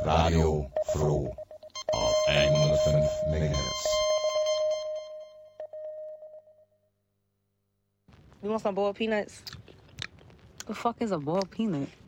Radio Froh auf 105 MHz. You want some boiled peanuts? The fuck is a boiled peanut?